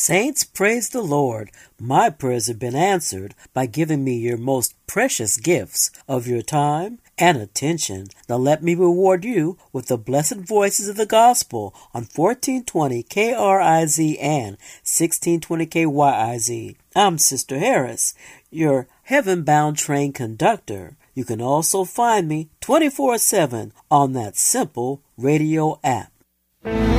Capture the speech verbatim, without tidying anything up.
Saints, praise the Lord. My prayers have been answered by giving me your most precious gifts of your time and attention. Now let me reward you with the blessed voices of the gospel on fourteen twenty K R I Z and sixteen twenty K Y I Z. I'm Sister Harris, your heaven-bound train conductor. You can also find me twenty-four seven on that simple radio app.